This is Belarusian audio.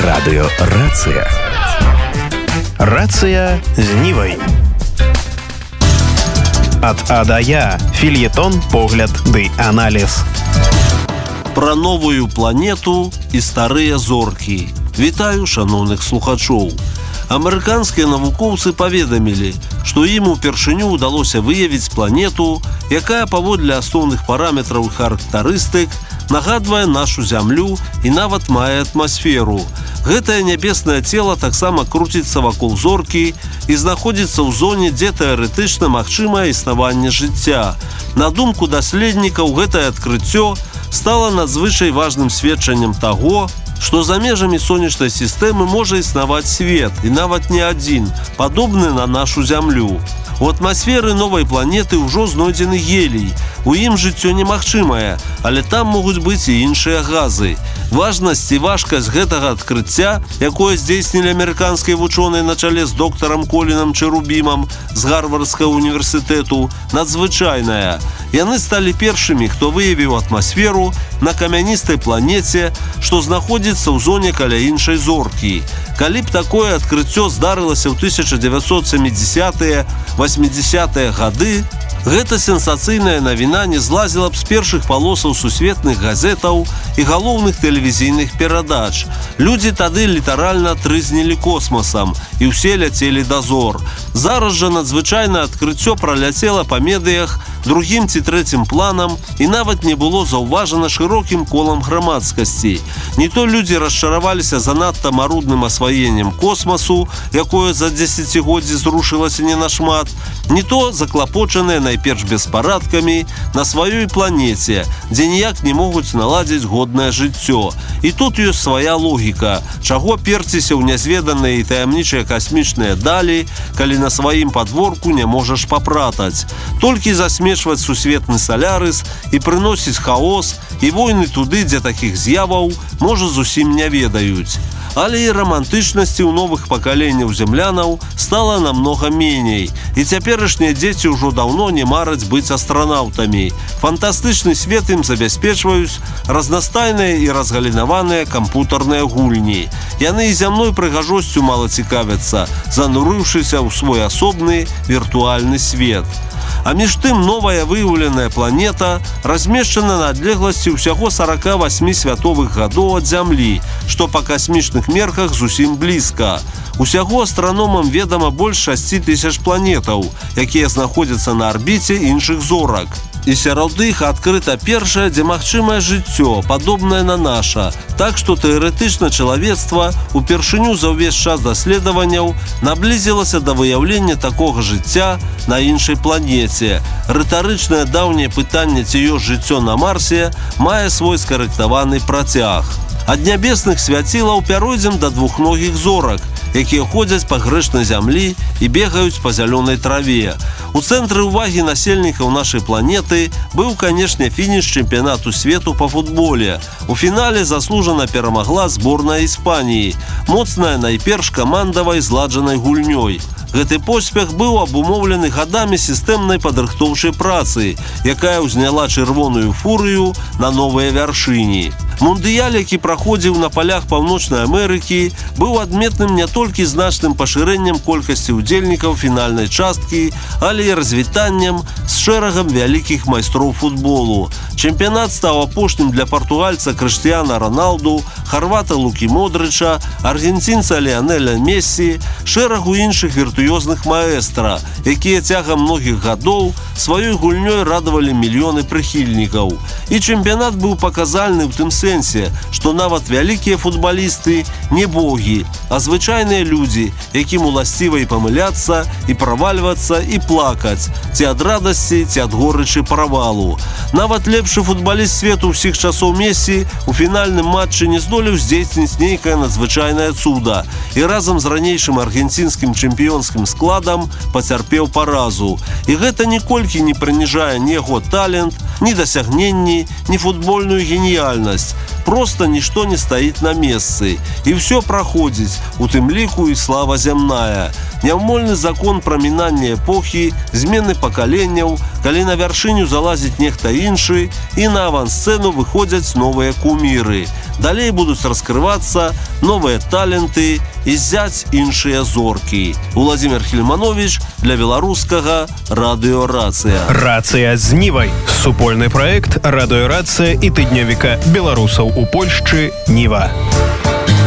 Радыё Рацыя. Рацыя з Нівай. Ад А да Я. Фельетон, погляд ды аналіз. Пра новую планету і старыя зоркі. Вітаю шаноўных слухачоў. Амерыканскія навукоўцы паведамілі, што ім упершыню ўдалося выявіць планету, якая паводле асноўных параметраў і характарыстык нагадвае нашу зямлю і нават мае атмасферу. Гэтае нябеснае цела таксама круціцца вакол зоркі і знаходзіцца ў зоне, дзе тэарэтычна магчымае існаванне жыцця. На думку даследнікаў, гэтае адкрыццё стала надзвычай важным сведчаннем таго, што за межамі сонечнай сістэмы можа існаваць свет, і нават не адзін, падобны на нашу зямлю. У атмасферы новай планеты ўжо знойдзены гелій. У ім жыццё немагчымае, але там могуць быць і іншыя газы. Важнасць і важкасць гэтага адкрыцця, якое здзейснілі амерыканскія вучоныя на чале з доктарам Колінам Чэрубімам з Гарвардскага універсітэту, надзвычайная. Яны сталі першымі, хто выявіў атмасферу на камяністай планеце, што знаходзіцца ў зоне каля іншай зоркі. Калі б такое адкрыццё здарылася ў 1970-е, 80-е гады, гэта сенсацыйная навіна не злазіла б з першых палосаў сусветных газетаў і галоўных тэлевізійных перадач. Людзі тады літаральна трызнілі космасам, і ўсе ляцелі да зор. Зараз жа надзвычайнае адкрыццё праляцела па медыях другім ці трэцім планам і нават не было заўважана шырокім колам грамадскасці. Не то людзі расчараваліся занадта марудным асваеннем космасу, якое за дзесяцігоддзі зрушылася не нашмат, не то заклапочаныя найперш беспарадкамі на сваёй планеце, дзе ніяк не могуць наладзіць годнае жыццё. І тут ёсць свая логіка, чаго перціся ў нязведаныя і таямнічыя касмічныя далі, калі на сваім падворку не можаш папратаць. Толькі засмешваць сусветны салярыс і прыносіць хаос і войны туды, дзе такіх з'яваў, можа, зусім не ведаюць. Але і рамантычнасці ў новых пакаленняў землянаў стала намнога меней. І цяперашнія дзеці ўжо даўно не мараць быць астранаўтамі. Фантастычны свет ім забяспечваюць разнастайныя і разгалінаваныя кампутарныя гульні. Яны і зямной прыгажосцю мала цікавяцца, занурыўшыся ў свой асобны віртуальны свет. А між тым новая выяўленая планета размешчана на адлегласці ўсяго 48 святовых гадоў ад Зямлі, што па касмічных мерках зусім блізка. Усяго астраномам ведама больш 6000 планетаў, якія знаходзяцца на арбіце іншых зорак. І сярод іх адкрыта першае, дзе магчымае жыццё, падобнае на наша. Так што тэарэтычна чалавецтва упершыню за ўвесь час даследаванняў наблізілася да выяўлення такога жыцця на іншай планеце. Рытарычнае даўняе пытанне, ці ёсць жыццё на Марсе, мае свой скарэктаваны працяг. Ад нябесных свяцілаў пяройдзем да двухногіх зорак, якія ходзяць па грэшнай зямлі і бегаюць па зялёнай траве. У цэнтры ўвагі насельнікаў нашай планеты быў, канешне, фініш чэмпіянату свету па футболе. У фінале заслужана перамагла зборная Іспаніі, моцная найперш камандавай зладжанай гульнёй. Гэты поспех быў абумоўлены гадамі сістэмнай падрыхтоўчай працы, якая ўзняла чырвоную фурыю на новыя вяршыні. Мундыяль, які праходзіў на палях Паўночнай Амерыкі, быў адметным не толькі значным пашырэннем колькасці ўдзельнікаў фінальнай часткі, але і развітаннем з шэрагам вялікіх майстроў футболу. Чэмпіянат стаў апошнім для партугальца Крыштыяна Роналду, харвата Лукі Модрыча, аргенцінца Ліанеля Мессі, шэрагу іншых віртуёзных маэстра, якія цягам многіх гадоў сваёй гульнёй радавалі мільёны прыхільнікаў. І чэмпіянат быў паказальны ў тым сэнсе, што нават вялікія футбалісты не богі, а звычайныя людзі, якім уласціва і памыляцца, і правальвацца, і плакаць, ці ад радасці, ці ад горычы правалу. Нават лепшы футбаліст свету ўсіх часоў Мессі у фінальным матчы не здолеў здзейсніць нейкае надзвычайнае цуда і разам з ранейшым аргенцінскім чэмпіёнскім складам пацярпеў паразу. І гэта ніколькі не прыніжае ні яго талент, ні дасягненні, ні футбольную геніяльнасць. Проста нішто не стаіць на месцы. І ўсё праходзіць, у тым ліку і слава зямная. Няўмольны закон прамінання эпохі, змены пакаленняў, калі на вяршыню залазіць нехта іншы, і на авансцэну выходзяць новыя куміры. Далей будуць раскрывацца новыя таленты і ззяць іншыя зоркі. Владзімир Хельманович для беларускага радыёрацыя. Рацыя з Нівай. Супольны праект радыёрацыя і тыднёвіка беларусаў у Польшчы Ніва.